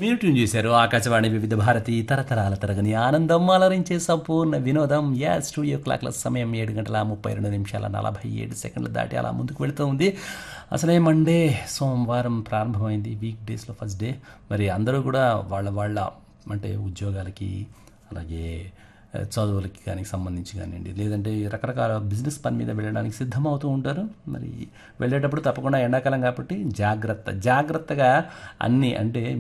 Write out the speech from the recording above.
మీరు ట్యూన్ చేశారు ఆకాశవాణి వివిధ భారతి తరతరాల తరగని ఆనందం అలరించే సంపూర్ణ వినోదం. స్టూడియో క్లాక్ల సమయం 7:32:47 దాటి అలా ముందుకు వెళుతూ ఉంది. అసలే మండే సోమవారం ప్రారంభమైంది, వీక్ డేస్లో ఫస్ట్ డే. మరి అందరూ కూడా వాళ్ళ వాళ్ళ అంటే ఉద్యోగాలకి అలాగే చదువులకి కానీ సంబంధించి కానివ్వండి, లేదంటే రకరకాల బిజినెస్ పని మీద వెళ్ళడానికి సిద్ధమవుతూ ఉంటారు. మరి వెళ్ళేటప్పుడు తప్పకుండా ఎండాకాలం కాబట్టి జాగ్రత్తగా అన్నీ అంటే